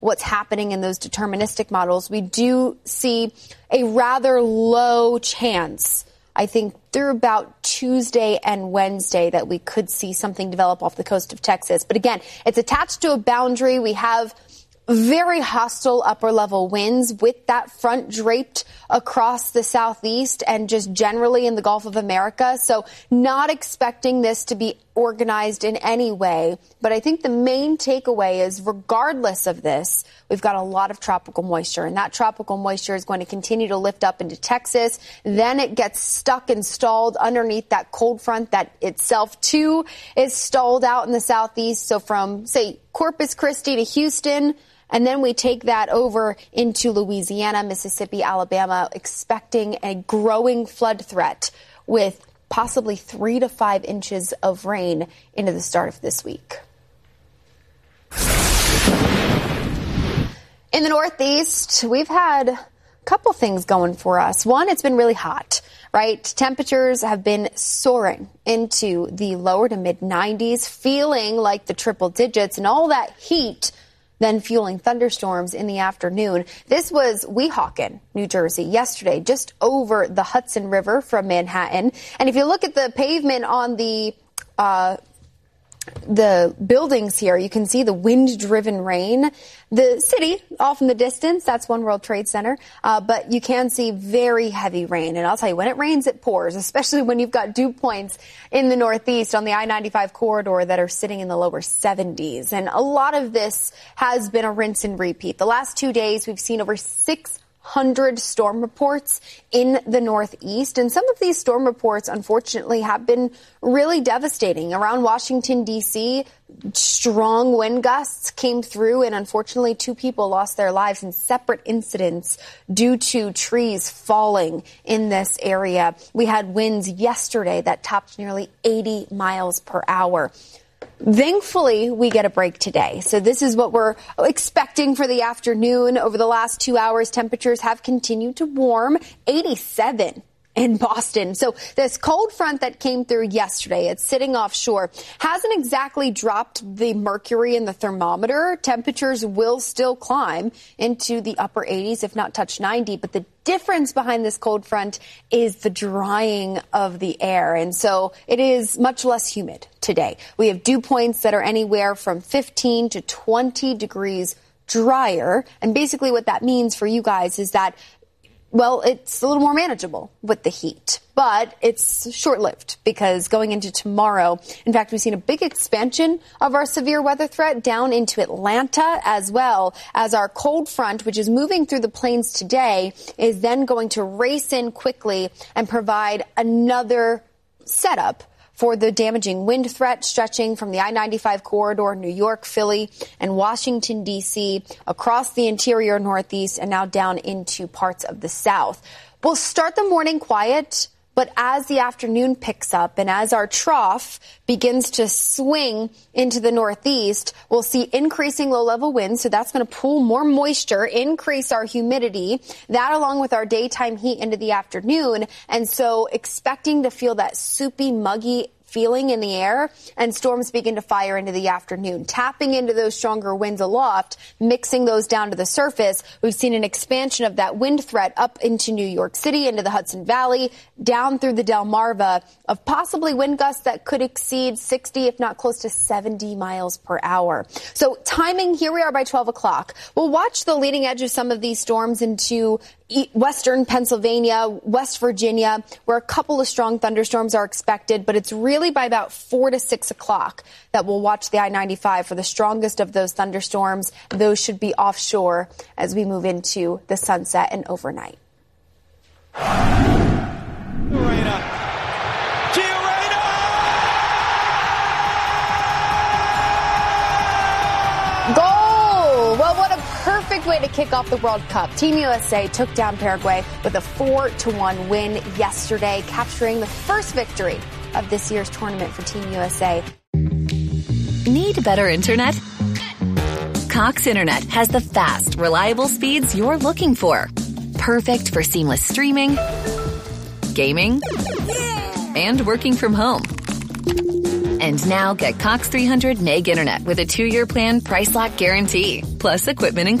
what's happening in those deterministic models, we do see a rather low chance, I think, through about Tuesday and Wednesday that we could see something develop off the coast of Texas. But again, it's attached to a boundary. We have very hostile upper level winds with that front draped across the southeast and just generally in the Gulf of America. So not expecting this to be organized in any way. But I think the main takeaway is regardless of this, we've got a lot of tropical moisture, and that tropical moisture is going to continue to lift up into Texas. Then it gets stuck and stalled underneath that cold front that itself too is stalled out in the southeast. So from, say, Corpus Christi to Houston, and then we take that over into Louisiana, Mississippi, Alabama, expecting a growing flood threat with possibly 3 to 5 inches of rain into the start of this week. In the Northeast, we've had a couple things going for us. One, it's been really hot, right? Temperatures have been soaring into the lower to mid 90s, feeling like the triple digits, and all that heat then fueling thunderstorms in the afternoon. This was Weehawken, New Jersey, yesterday, just over the Hudson River from Manhattan. And if you look at the pavement on the buildings here, you can see the wind-driven rain. The city, off in the distance, that's One World Trade Center, but you can see very heavy rain. And I'll tell you, when it rains, it pours, especially when you've got dew points in the Northeast on the I-95 corridor that are sitting in the lower 70s. And a lot of this has been a rinse and repeat. The last 2 days, we've seen over 600 storm reports in the Northeast. And some of these storm reports, unfortunately, have been really devastating. Around Washington, D.C., strong wind gusts came through, and unfortunately, 2 people lost their lives in separate incidents due to trees falling in this area. We had winds yesterday that topped nearly 80 miles per hour. Thankfully, we get a break today. So this is what we're expecting for the afternoon. Over the last 2 hours, temperatures have continued to warm, 87 in Boston. So this cold front that came through yesterday, it's sitting offshore, hasn't exactly dropped the mercury in the thermometer. Temperatures will still climb into the upper 80s, if not touch 90. But the difference behind this cold front is the drying of the air. And so it is much less humid today. We have dew points that are anywhere from 15 to 20 degrees drier. And basically what that means for you guys is that, well, it's a little more manageable with the heat, but it's short-lived because going into tomorrow, in fact, we've seen a big expansion of our severe weather threat down into Atlanta, as well as our cold front, which is moving through the plains today, is then going to race in quickly and provide another setup for the damaging wind threat stretching from the I-95 corridor, New York, Philly, and Washington, D.C., across the interior Northeast, and now down into parts of the South. We'll start the morning quiet, but as the afternoon picks up and as our trough begins to swing into the Northeast, we'll see increasing low-level winds, so that's going to pull more moisture, increase our humidity, that along with our daytime heat into the afternoon, and so expecting to feel that soupy, muggy feeling in the air, and storms begin to fire into the afternoon, tapping into those stronger winds aloft, mixing those down to the surface. We've seen an expansion of that wind threat up into New York City, into the Hudson Valley, down through the Delmarva, of possibly wind gusts that could exceed 60, if not close to 70 miles per hour. So timing, here we are by 12 o'clock. We'll watch the leading edge of some of these storms into western Pennsylvania, West Virginia, where a couple of strong thunderstorms are expected, but it's really by about 4 to 6 o'clock that we'll watch the I-95 for the strongest of those thunderstorms. Those should be offshore as we move into the sunset and overnight. Goal! Well, what a perfect way to kick off the World Cup. Team USA took down Paraguay with a 4-1 win yesterday, capturing the first victory of this year's tournament for Team USA. Need better internet? Cox Internet has the fast, reliable speeds you're looking for. Perfect for seamless streaming, gaming, and working from home. And now get Cox 300 Meg Internet with a 2-year plan, price lock guarantee. Plus equipment included.